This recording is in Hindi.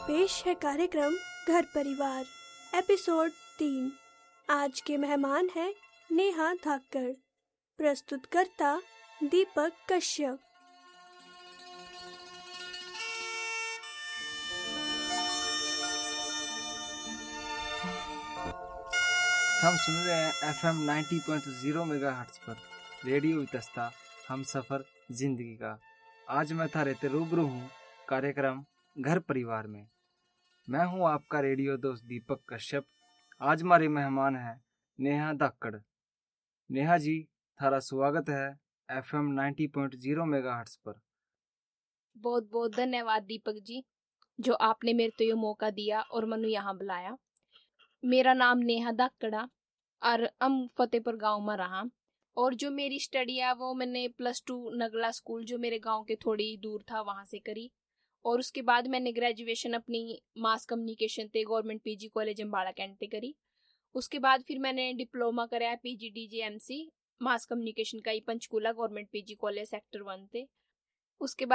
पेश है कार्यक्रम घर परिवार एपिसोड 3। आज के मेहमान हैं नेहा धाकड़, प्रस्तुतकर्ता दीपक कश्यप। हम सुन रहे हैं FM 90.0 मेगाहर्ट्ज पर रेडियो वितस्ता हम सफर जिंदगी का। आज मैं था रहते रूबरू हूँ कार्यक्रम घर परिवार में। मैं हूँ आपका रेडियो दोस्त दीपक कश्यप। आज हमारे मेहमान हैं नेहा धाकड़। नेहा जी, थारा स्वागत है FM 90.0 मेगाहर्ट्ज पर। बहुत बहुत धन्यवाद दीपक जी, जो आपने मेरे तो ये मौका दिया और मनु यहाँ बुलाया। मेरा नाम नेहा धाकड़ा और हम फतेहपुर गांव में रहा। और जो मेरी स्टडी है वो मैंने +2 नगला स्कूल जो मेरे गांव के थोड़ी दूर था वहां से करी। और उसके बाद मैंने ग्रेजुएशन अपनी मास कम्युनिकेशन ते government PG college Ambala cantt ते करी। उसके बाद फिर मैंने डिप्लोमा कराया PGDJMC मास कम्युनिकेशन का ही Panchkula government PG college sector 1 ते। उसके